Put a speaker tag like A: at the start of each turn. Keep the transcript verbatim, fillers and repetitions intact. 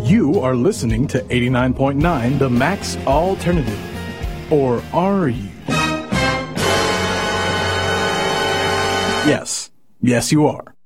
A: You are listening to eighty-nine point nine The Max Alternative. Or are you? Yes. Yes, you are.